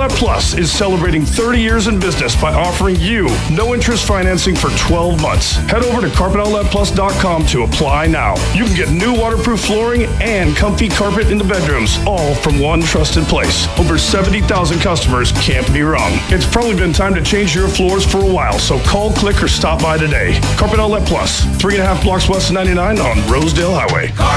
Outlet Plus is celebrating 30 years in business by offering you no interest financing for 12 months. Head over to carpetoutletplus.com to apply now. You can get new waterproof flooring and comfy carpet in the bedrooms, all from one trusted place. Over 70,000 customers can't be wrong. It's probably been time to change your floors for a while, so call, click, or stop by today. Carpet Outlet Plus, 3.5 blocks west of 99 on Rosedale Highway.